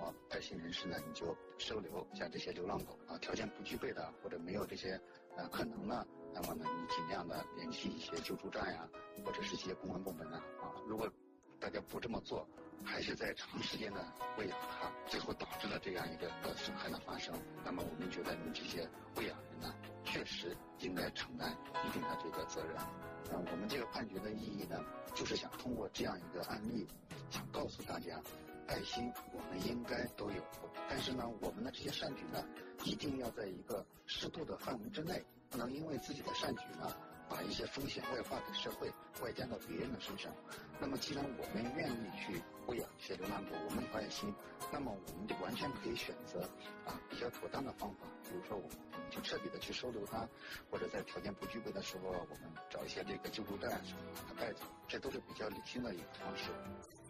么爱心人士呢，你就收留像这些流浪狗啊，条件不具备的或者没有这些可能呢，那么呢你尽量的联系一些救助站呀，或者是一些公安部门啊，如果大家不这么做，还是在长时间的喂养它，最后导致了这样一个损害的发生，那么我们觉得你这些喂养人呢，确实应该承担一定的这个责任。我们这个判决的意义呢，就是想通过这样一个案例，想告诉大家，爱心我们应该都有，但是呢，我们的这些善举呢，一定要在一个适度的范围之内，不能因为自己的善举呢，把一些风险外化给社会，外加到别人的身上。那么既然我们愿意去喂养这些流浪狗，我们有爱心，那么我们就完全可以选择比较妥当的方法，比如说我们就彻底的去收留它，或者在条件不具备的时候，我们找一些这个救助站把它带走，这都是比较理性的一个方式。